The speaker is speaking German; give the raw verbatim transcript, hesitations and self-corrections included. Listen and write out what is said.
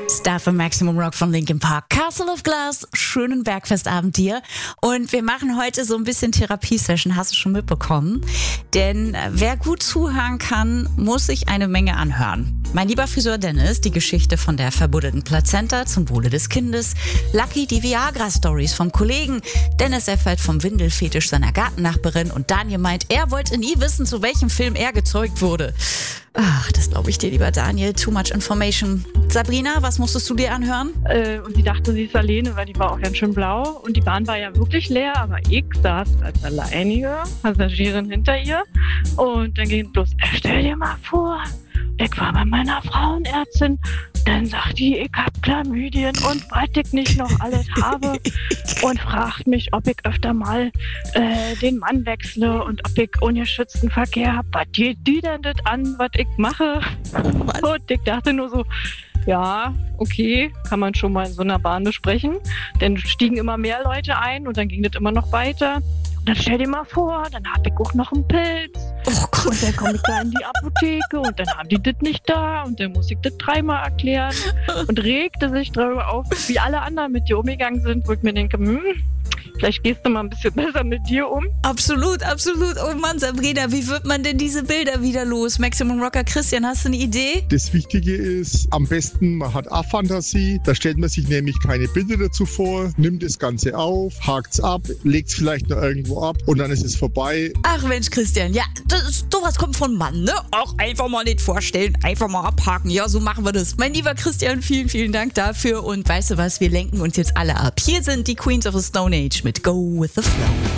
Star für Maximum Rock von Linkin Park, Castle of Glass, schönen Bergfestabend dir. Und wir machen heute so ein bisschen Therapiesession, hast du schon mitbekommen. Denn wer gut zuhören kann, muss sich eine Menge anhören. Mein lieber Friseur Dennis, die Geschichte von der verbuddelten Plazenta zum Wohle des Kindes. Lucky, die Viagra-Stories vom Kollegen. Dennis erfährt vom Windelfetisch seiner Gartennachbarin. Und Daniel meint, er wollte nie wissen, zu welchem Film er gezeugt wurde. Ach, das glaube ich dir, lieber Daniel. Too much information. Sabrina, was musstest du dir anhören? Äh, und sie dachte, sie ist alleine, weil die war auch ganz schön blau. Und die Bahn war ja wirklich leer, aber ich saß als alleinige Passagierin hinter ihr. Und dann ging bloß, stell dir mal vor, ich war bei meiner Frauenärztin. Dann sagt die, ich hab Chlamydien und was ich nicht noch alles habe. Und fragt mich, ob ich öfter mal äh, den Mann wechsle und ob ich ungeschützten Verkehr habe. Was geht die denn das an, was ich mache? Oh, und ich dachte nur so, ja, okay, kann man schon mal in so einer Bahn besprechen. Dann stiegen immer mehr Leute ein und dann ging das immer noch weiter. Und dann stell dir mal vor, dann habe ich auch noch einen Pilz. Oh Gott. Und dann komme ich da in die Apotheke und dann haben die das nicht da und dann muss ich das dreimal erklären und regte sich darüber auf, wie alle anderen mit dir umgegangen sind, wo ich mir denke, hm, vielleicht gehst du mal ein bisschen besser mit dir um. Absolut, absolut. Oh Mann, Sabrina, wie wird man denn diese Bilder wieder los? Maximum Rocker Christian, hast du eine Idee? Das Wichtige ist, am besten, man hat auch Fantasie. Da stellt man sich nämlich keine Bilder dazu vor, nimmt das Ganze auf, hakt's ab, legt's vielleicht noch irgendwo ab und dann ist es vorbei. Ach Mensch, Christian, ja, das, sowas kommt von Mann, ne? Auch einfach mal nicht vorstellen, einfach mal abhaken. Ja, so machen wir das. Mein lieber Christian, vielen, vielen Dank dafür. Und weißt du was, wir lenken uns jetzt alle ab. Hier sind die Queens of the Stone Age mit Go With The Flow.